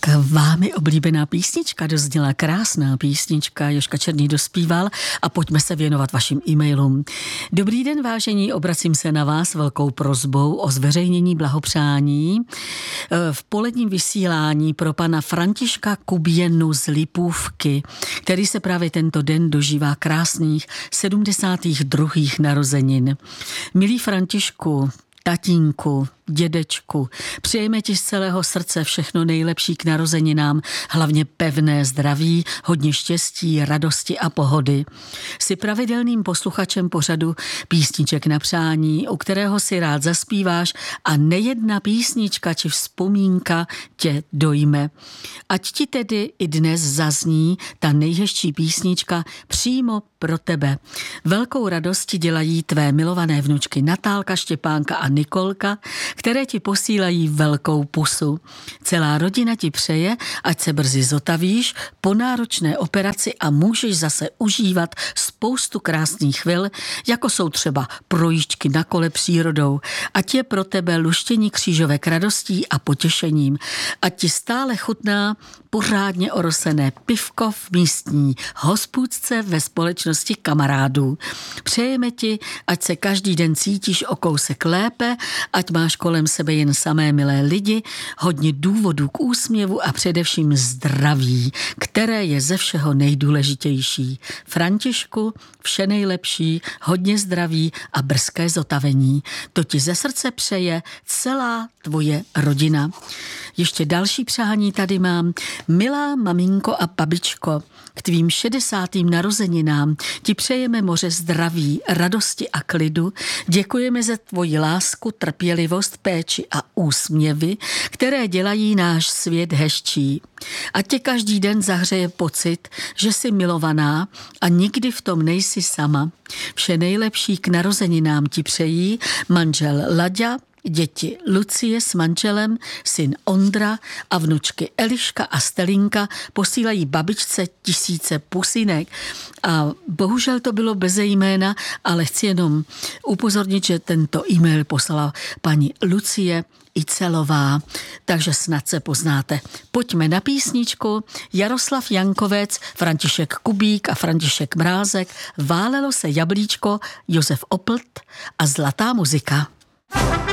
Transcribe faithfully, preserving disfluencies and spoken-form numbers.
Vámi oblíbená písnička dozněla, krásná písnička, Jožka Černý dospíval a pojďme se věnovat vašim e-mailům. Dobrý den, vážení, obracím se na vás velkou prosbou o zveřejnění blahopřání v poledním vysílání pro pana Františka Kuběnu z Lipůvky, který se právě tento den dožívá krásných sedmdesátých druhých narozenin. Milý Františku, tatínku, dědečku, přejeme ti z celého srdce všechno nejlepší k narozeninám, hlavně pevné zdraví, hodně štěstí, radosti a pohody. Jsi pravidelným posluchačem pořadu Písniček na přání, u kterého si rád zaspíváš a nejedna písnička či vzpomínka tě dojme. Ať ti tedy i dnes zazní ta nejhezčí písnička přímo pro tebe. Velkou radost ti dělají tvé milované vnučky Natálka, Štěpánka a Nikolka, které ti posílají velkou pusu. Celá rodina ti přeje, ať se brzy zotavíš po náročné operaci a můžeš zase užívat spoustu krásných chvil, jako jsou třeba projížďky na kole přírodou. Ať je pro tebe luštění křížovek radostí a potěšením. Ať ti stále chutná pořádně orosené pivko v místní hospůdce ve společnosti kamarádů. Přejeme ti, ať se každý den cítíš o kousek lépe, ať máš kolem sebe jen samé milé lidi, hodně důvodů k úsměvu a především zdraví, které je ze všeho nejdůležitější. Františku, vše nejlepší, hodně zdraví a brzké zotavení. To ti ze srdce přeje celá tvoje rodina. Ještě další přání tady mám. Milá maminko a babičko, k tvým šedesátým narozeninám ti přejeme moře zdraví, radosti a klidu. Děkujeme za tvoji lásku, trpělivost, péči a úsměvy, které dělají náš svět hezčí. Ať tě každý den zahřeje pocit, že jsi milovaná a nikdy v tom nejsi sama. Vše nejlepší k narozeninám ti přejí manžel Laďa, děti Lucie s manželem, syn Ondra a vnučky Eliška a Stelinka posílají babičce tisíce pusinek. A bohužel to bylo beze jména, ale chci jenom upozornit, že tento e-mail poslala paní Lucie Icelová, takže snad se poznáte. Pojďme na písničku. Jaroslav Jankovec, František Kubík a František Mrázek, Válelo se jablíčko, Josef Oplt a Zlatá muzika.